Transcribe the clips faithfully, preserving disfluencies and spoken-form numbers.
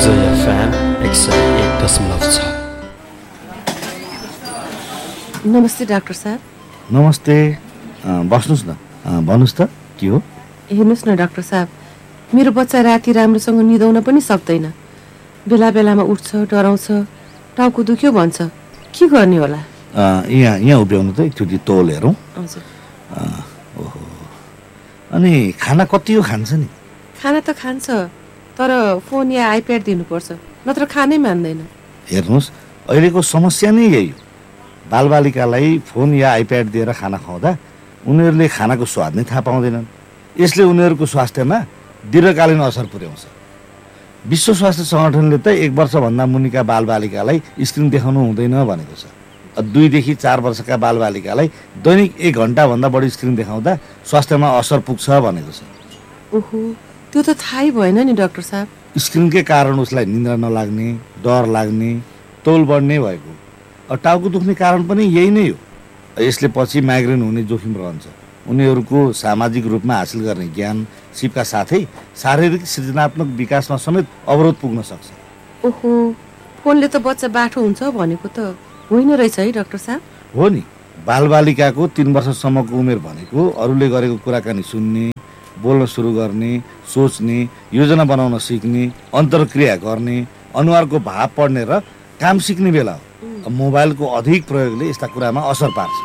उज्जै FM एक सय एक दशमलव छ। नमस्ते डाक्टर साहब। नमस्ते, बस्नुहोस् न। भन्नुहोस् त के हो? हेर्नुहोस् न डाक्टर साहब, मेरो बच्चा राति राम्रोसँग निदाउन पनि सक्दैन। बेला बेलामा उठ्छ, डराउँछ, टाउको दुख्यो भन्छ। के गर्ने होला? यहाँ यहाँ उभ्याउनु त एकचोटि तौल हेरौँ। हजुर। ओहो, अनि खाना कति हो खान्छ नि? खाना त खान्छ, तर फोन या आइप्याड दिनुपर्छ, नत्र खानै मान्दैन। हेर्नुहोस्, अहिलेको समस्या नै यही हो। बालबालिकालाई फोन या आइप्याड दिएर खाना खुवाउँदा उनीहरूले खानाको स्वाद नै थाहा पाउँदैनन्। यसले उनीहरूको स्वास्थ्यमा दीर्घकालीन असर पुर्याउँछ। विश्व स्वास्थ्य सङ्गठनले त एक वर्षभन्दा मुनिका बालबालिकालाई स्क्रिन देखाउनु हुँदैन भनेको छ। दुईदेखि चार वर्षका बालबालिकालाई दैनिक एक घन्टाभन्दा बढी स्क्रिन देखाउँदा स्वास्थ्यमा असर पुग्छ भनेको छ। ओहो, त्यो त थाहै भएन नि डाक्टर साहब। स्क्रिनकै कारण उसलाई निद्रा नलाग्ने, डर लाग्ने, तौल बढ्ने भएको। टाउको दुख्ने कारण पनि यही नै हो। यसले पछि माइग्रेन हुने जोखिम रहन्छ। उनीहरूको सामाजिक रूपमा हासिल गर्ने ज्ञान सिपका साथै शारीरिक सृजनात्मक विकासमा समेत अवरोध पुग्न सक्छ। ओहो, फोनले त बच्चा बाठो हुन्छ भनेको त होइन रहेछ है डाक्टर साहब? हो नि, बालबालिकाको तीन वर्षसम्मको उमेर भनेको अरूले गरेको कुराकानी सुन्ने, बोल्न सुरु गर्ने, सोच्ने, योजना बनाउन सिक्ने, अन्तर्क्रिया गर्ने, अनुहारको भाव पढ्ने र काम सिक्ने बेला हो। मोबाइलको अधिक प्रयोगले यस्ता कुरामा असर पार्छ।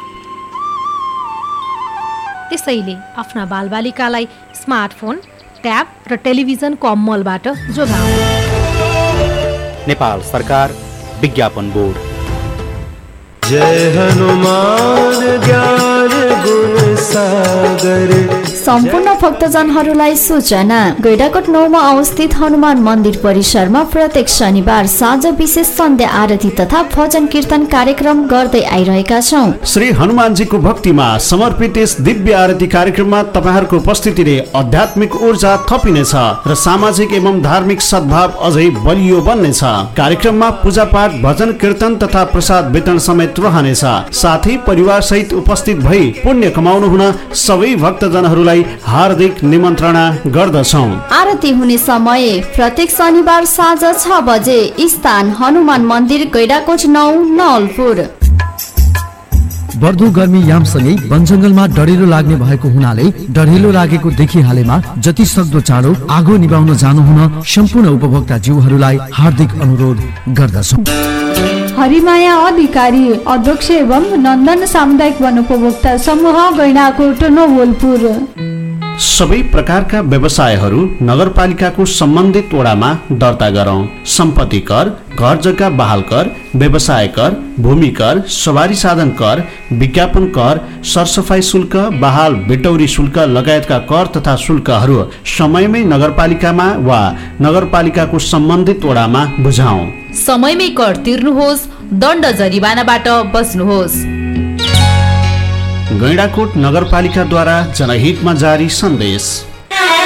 त्यसैले आफ्ना बालबालिकालाई स्मार्टफोन, ट्याब र टेलिभिजनको अमलबाट जोगाउनु। नेपाल सरकार विज्ञापन बोर्ड। जय हनुमान ज्ञान गुण सागर। सम्पूर्ण भक्तजनहरूलाई सूचना, गैंडाकोट नौमा अवस्थित हनुमान मन्दिर परिसरमा प्रत्येक शनिबार साँझ विशेष सन्ध्या आरती तथा भजन कीर्तन कार्यक्रम गर्दै आइरहेका छौँ। श्री हनुमानजीको भक्तिमा समर्पित यस दिव्य आरती कार्यक्रममा तपाईहरूको उपस्थितिले आध्यात्मिक ऊर्जा थपिनेछ र सामाजिक एवं धार्मिक सद्भाव अझै बलियो बन्नेछ। कार्यक्रममा पूजापाठ, भजन कीर्तन तथा प्रसाद वितरण समेत रहनेछ। साथै परिवार सहित उपस्थित भई पुण्य कमाउनु हुन सबै भक्तजनहरूलाई हार्दिक निमन्त्रणा गर्दछौं। आरती हुने समय प्रत्येक शनिबार साँझ छ बजे। स्थान हनुमान मन्दिर, गैंडाकोट नौ, नवलपुर। बढ्दो गर्मी यामसँगै वनजङ्गलमा डढेलो लाग्ने भएको हुनाले डढेलो लागेको देखिहालेमा जति सक्दो चाँडो आगो निभाउन जानुहुन सम्पूर्ण उपभोक्ता जीवहरूलाई हार्दिक अनुरोध गर्दछौं। हरिमाया अधिकारी, अध्यक्ष एवं नन्दन सामुदायिक वन उपभोक्ता समूह, गैंडाकोट, नवलपुर। सबै प्रकारका व्यवसायहरू नगरपालिकाको सम्बन्धित वडामा दर्ता गरौँ। सम्पत्ति कर, घर जग्गा बहाल कर, व्यवसाय कर, भूमि कर, सवारी साधन कर, विज्ञापन कर, सरसफाई शुल्क, बहाल बिटौरी शुल्क लगायतका कर तथा शुल्कहरू समयमै नगरपालिकामा वा नगरपालिकाको सम्बन्धित वडामा बुझाउँ। समयमै कर तिर्नुहोस्, दण्ड जरिवानाबाट बच्नुहोस्। गैंडाकोट नगरपालिकाद्वारा जनहितमा जारी सन्देश।